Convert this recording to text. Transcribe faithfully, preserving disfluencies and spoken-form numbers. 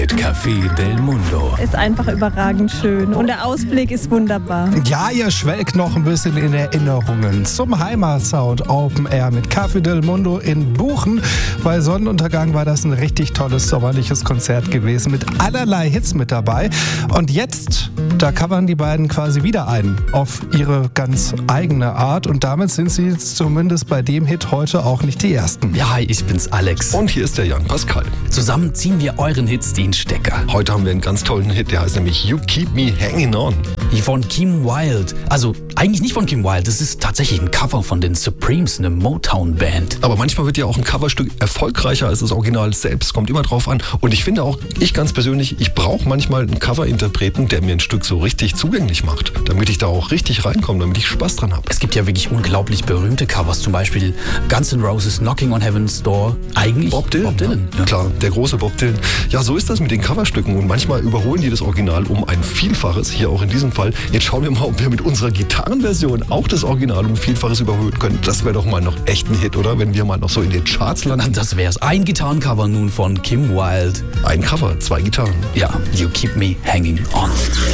Mit Café Del Mundo. Ist einfach überragend schön und der Ausblick ist wunderbar. Ja, ihr schwelgt noch ein bisschen in Erinnerungen zum Heimatsound Open Air mit Café Del Mundo in Buchen. Bei Sonnenuntergang war das ein richtig tolles sommerliches Konzert gewesen mit allerlei Hits mit dabei. Und jetzt, da covern die beiden quasi wieder ein auf ihre ganz eigene Art. Und damit sind sie jetzt zumindest bei dem Hit heute auch nicht die Ersten. Ja, hi, ich bin's Alex. Und hier ist der Jan Pascal. Zusammen ziehen wir euren Hits den Stecker. Heute haben wir einen ganz tollen Hit, der heißt nämlich You Keep Me Hanging On. Von Kim Wilde. Also eigentlich nicht von Kim Wilde, das ist tatsächlich ein Cover von den Supremes, eine Motown-Band. Aber manchmal wird ja auch ein Coverstück erfolgreicher als das Original selbst. Kommt immer drauf an. Und ich finde auch, ich ganz persönlich, ich brauche manchmal einen Coverinterpreten, der mir ein Stück so richtig zugänglich macht. Damit ich da auch richtig reinkomme, damit ich Spaß dran habe. Es gibt ja wirklich unglaublich berühmte Covers. Zum Beispiel Guns N' Roses Knocking on Heaven's Door. Eigentlich Bob Dylan. Bob Dylan. Ja. Klar, der große Bob Dylan. Ja, so ist das mit den Coverstücken. Und manchmal überholen die das Original um ein Vielfaches. Hier auch in diesem Fall. Jetzt schauen wir mal, ob wir mit unserer Gitarrenversion auch das Original um ein Vielfaches überholen können. Das wäre doch mal noch echt ein Hit, oder? Wenn wir mal noch so in den Charts landen. Das wär's. Ein Gitarrencover nun von Kim Wilde. Ein Cover, zwei Gitarren. Ja, You Keep Me Hanging On.